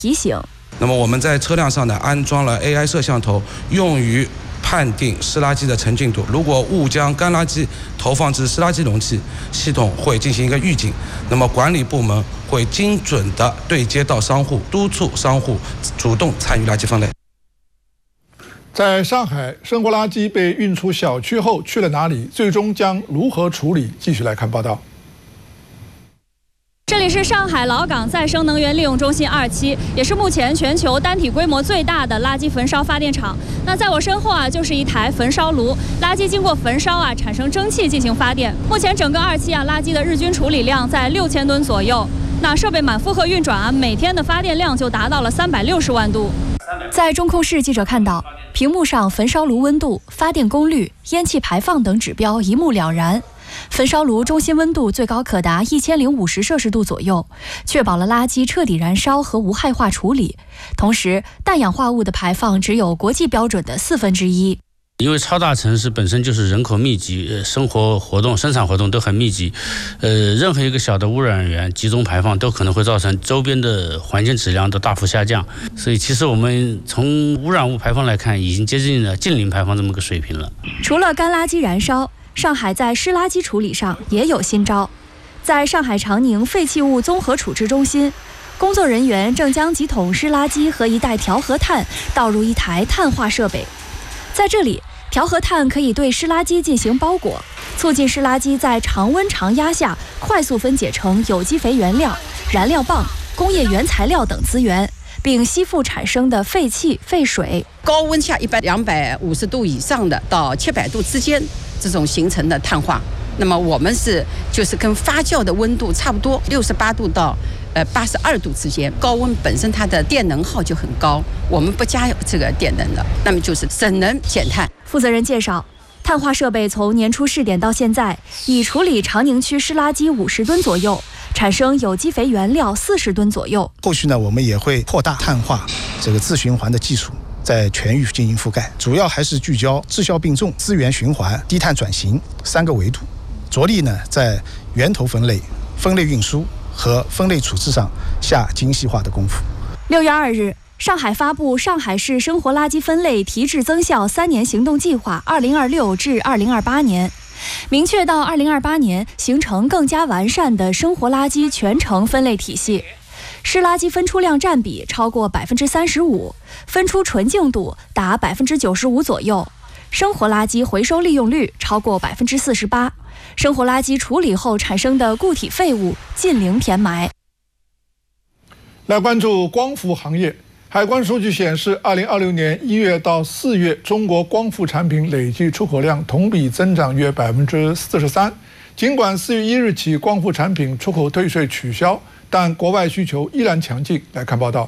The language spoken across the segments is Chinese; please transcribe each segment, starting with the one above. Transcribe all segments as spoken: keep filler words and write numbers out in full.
提醒。 那么我们在车辆上呢安装了 A I 摄像头，用于判定湿垃圾的沉浸度。如果误将干垃圾投放至湿垃圾容器，系统会进行一个预警。那么管理部门会精准地对接到商户，督促商户主动参与垃圾分类。 在上海，生活垃圾被运出小区后去了哪里？最终将如何处理？继续来看报道。 这里是上海老港再生能源利用中心二期，也是目前全球单体规模最大的垃圾焚烧发电厂。那在我身后啊，就是一台焚烧炉，垃圾经过焚烧啊，产生蒸汽进行发电。目前整个二期啊，垃圾的日均处理量在六千吨左右。那设备满负荷运转啊，每天的发电量就达到了三百六十万度。在中控室，记者看到屏幕上焚烧炉温度、发电功率、烟气排放等指标一目了然。焚烧炉中心温度最高可达一千零五十摄氏度左右，确保了垃圾彻底燃烧和无害化处理。同时，氮氧化物的排放只有国际标准的四分之一。 因为超大城市本身就是人口密集，生活活动、生产活动都很密集，呃，任何一个小的污染源集中排放，都可能会造成周边的环境质量的大幅下降。所以，其实我们从污染物排放来看，已经接近了近零排放这么个水平了。 除了干垃圾燃烧，上海在湿垃圾处理上也有新招。在上海长宁废弃物综合处置中心，工作人员正将几桶湿垃圾和一袋调和碳倒入一台碳化设备。在这里，调和碳可以对湿垃圾进行包裹，促进湿垃圾在常温常压下快速分解成有机肥原料、燃料棒、工业原材料等资源，并吸附产生的废气、废水。 高温下一般两百五十度以上的到七百度之间，这种形成的碳化，那么我们是就是跟发酵的温度差不多，六十八度到呃八十二度之间。高温本身它的电能耗就很高，我们不加这个电能的，那么就是省能减碳。 负责人介绍，碳化设备从年初试点到现在，已处理长宁区湿垃圾五十吨左右，产生有机肥原料四十吨左右。 后续呢，我们也会扩大碳化这个自循环的技术，在全域进行覆盖，主要还是聚焦治销并重、资源循环、低碳转型三个维度，着力呢在源头分类、分类运输和分类处置上下精细化的功夫。 六月二日，上海发布《上海市生活垃圾分类提质增效三年行动计划（二零二六至二零二八年）》，明确到二零二八年形成更加完善的生活垃圾全程分类体系。湿垃圾分出量占比超过百分之三十五，分出纯净度达百分之九十五左右，生活垃圾回收利用率超过百分之四十八，生活垃圾处理后产生的固体废物近零填埋。 来关注光伏行业，海关数据显示，二零二六年一月到四月，中国光伏产品累计出口量同比增长约百分之四十三。尽管四月一日起光伏产品出口退税取消，但国外需求依然强劲。来看报道。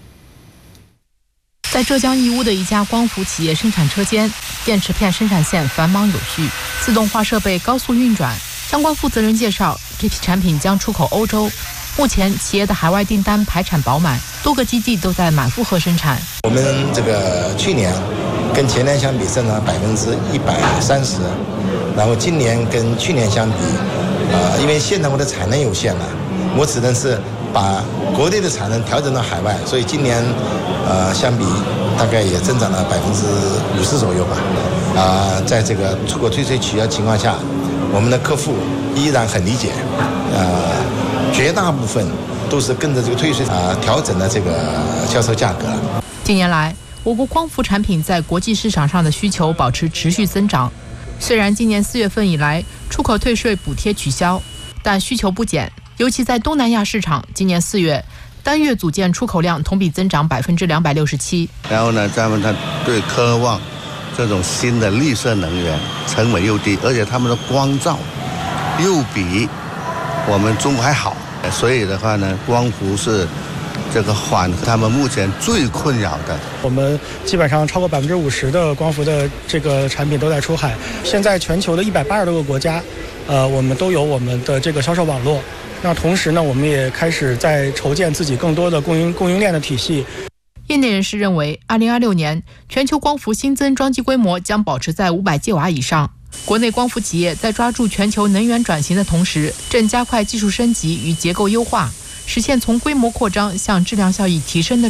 在浙江义乌的一家光伏企业生产车间，电池片生产线繁忙有序，自动化设备高速运转。相关负责人介绍，这批产品将出口欧洲。目前企业的海外订单排产饱满，多个基地都在满负荷生产。 我们这个去年跟前年相比增长百分之一百三十，然后今年跟去年相比，呃，因为现在我的产能有限了，我只能是把国内的产能调整到海外，所以今年呃相比大概也增长了百分之五十左右吧。啊、呃，在这个出口退税取消情况下，我们的客户依然很理解，呃。绝大部分都是跟着这个退税啊调整的这个销售价格。 近年来，我国光伏产品在国际市场上的需求保持持续增长。虽然今年四月份以来出口退税补贴取消，但需求不减。尤其在东南亚市场，今年四月单月组件出口量同比增长百分之两百六十七。 然后呢，他们他对渴望这种新的绿色能源，成本又低，而且他们的光照又比我们中国还好，所以的话呢，光伏是这个缓他们目前最困扰的。 我们基本上超过百分之五十的光伏的这个产品都在出海。现在全球的一百八十多个国家，呃，我们都有我们的这个销售网络。那同时呢，我们也开始在筹建自己更多的供应供应链的体系。 业内人士认为，二零二六年全球光伏新增装机规模将保持在五百吉瓦以上。国内光伏企业在抓住全球能源转型的同时，正加快技术升级与结构优化， 实现从规模扩张向质量效益提升的